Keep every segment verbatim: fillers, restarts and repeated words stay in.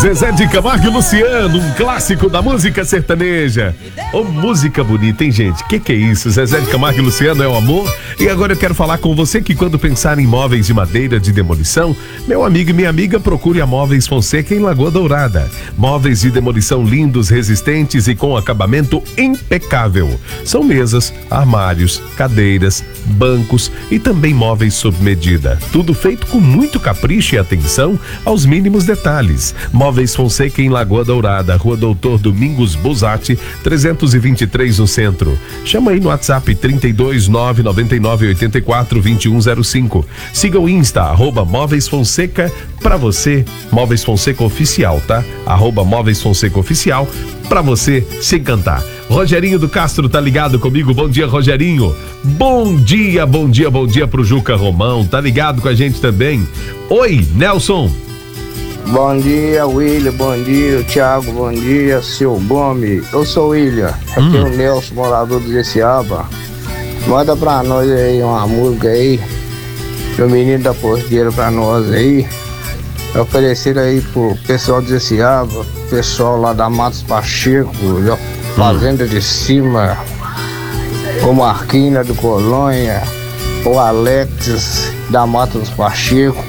Zezé de Camargo e Luciano, um clássico da música sertaneja. Ô, música bonita, hein, gente? Que que é isso? Zezé de Camargo e Luciano é o amor. E agora eu quero falar com você que quando pensar em móveis de madeira de demolição, meu amigo e minha amiga, procure a Móveis Fonseca em Lagoa Dourada. Móveis de demolição lindos, resistentes e com acabamento impecável. São mesas, armários, cadeiras, bancos e também móveis sob medida. Tudo feito com muito capricho e atenção aos mínimos detalhes. Móveis Fonseca em Lagoa Dourada, Rua Doutor Domingos Bosatti, trezentos e vinte e três no centro. Chama aí no WhatsApp trinta e dois, nove nove nove, oito quatro, vinte e um zero cinco. Siga o Insta, arroba Móveis Fonseca, pra você, Móveis Fonseca Oficial, tá? Arroba Móveis Fonseca Oficial, pra você se encantar. Rogerinho do Castro tá ligado comigo, bom dia, Rogerinho. Bom dia, bom dia, bom dia pro Juca Romão, tá ligado com a gente também. Oi, Nelson. Bom dia, William, bom dia, Thiago, bom dia, seu Gomes. Eu sou o William, aqui hum. é o Nelson, morador do Jessiaba. Manda pra nós aí uma música aí, do menino da Porteira pra nós aí. Oferecer aí pro pessoal do Jessiaba, pessoal lá da Matos Pacheco, Fazenda hum. de Cima, o Marquina do Colônia, o Alex da Matos Pacheco.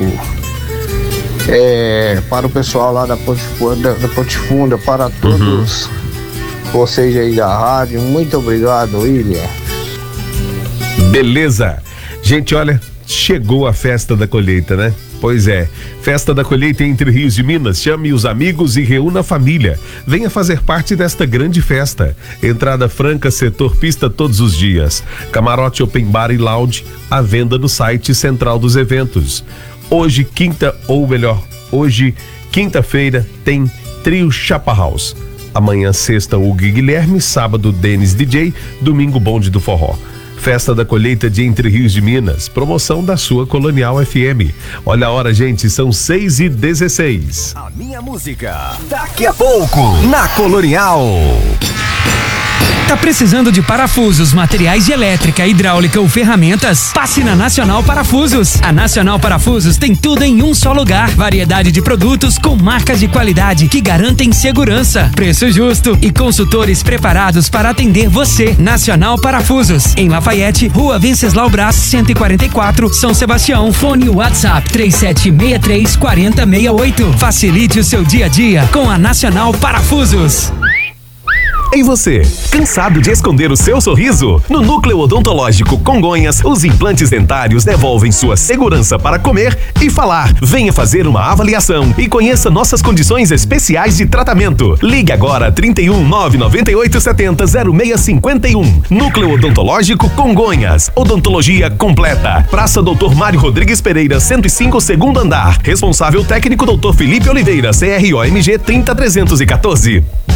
É, para o pessoal lá da Ponte Funda, da Ponte Funda, para todos uhum. vocês aí da rádio, muito obrigado, William. Beleza, gente, olha, chegou a festa da colheita, né? Pois é, festa da colheita Entre Rios de Minas. Chame os amigos e reúna a família. Venha fazer parte desta grande festa. Entrada franca, setor pista todos os dias. Camarote, open bar e lounge, à venda no site Central dos Eventos. Hoje, quinta, ou melhor, hoje, quinta-feira, tem Trio Chapa House. Amanhã, sexta, o Guilherme, sábado, Denis D J, domingo, Bonde do Forró. Festa da colheita de Entre Rios de Minas, promoção da sua Colonial F M. Olha a hora, gente, são seis e dezesseis. A minha música, daqui a pouco, na Colonial. Tá precisando de parafusos, materiais de elétrica, hidráulica ou ferramentas? Passe na Nacional Parafusos. A Nacional Parafusos tem tudo em um só lugar. Variedade de produtos com marcas de qualidade que garantem segurança, preço justo e consultores preparados para atender você. Nacional Parafusos, em Lafayette, Rua Venceslau Braz, cento e quarenta e quatro, São Sebastião. Fone WhatsApp três sete seis três, quatro zero seis oito. Facilite o seu dia a dia com a Nacional Parafusos. E você, cansado de esconder o seu sorriso? No Núcleo Odontológico Congonhas, os implantes dentários devolvem sua segurança para comer e falar. Venha fazer uma avaliação e conheça nossas condições especiais de tratamento. Ligue agora trinta e um, nove nove oito, sete zero, zero seis cinco um. Núcleo Odontológico Congonhas. Odontologia completa. Praça doutor Mário Rodrigues Pereira, cento e cinco, segundo andar. Responsável técnico doutor Felipe Oliveira, C R O M G trinta trezentos e quatorze.